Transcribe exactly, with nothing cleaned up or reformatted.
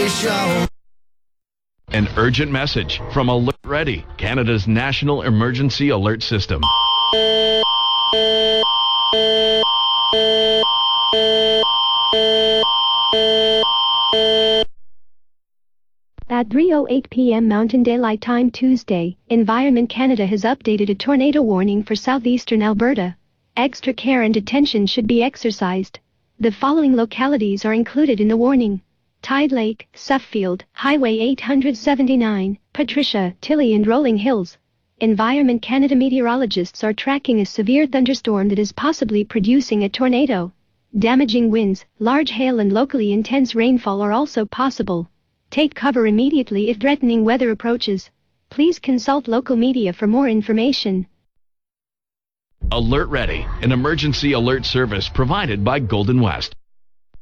Show. An urgent message from Alert Ready, Canada's national emergency alert system. At three oh eight p m Mountain Daylight Time Tuesday, Environment Canada has updated a tornado warning for southeastern Alberta. Extra care and attention should be exercised. The following localities are included in the warning: Tide Lake, Suffield, Highway eight seventy-nine, Patricia, Tilly and Rolling Hills. Environment Canada meteorologists are tracking a severe thunderstorm that is possibly producing a tornado. Damaging winds, large hail and locally intense rainfall are also possible. Take cover immediately if threatening weather approaches. Please consult local media for more information. Alert Ready, an emergency alert service provided by Golden West.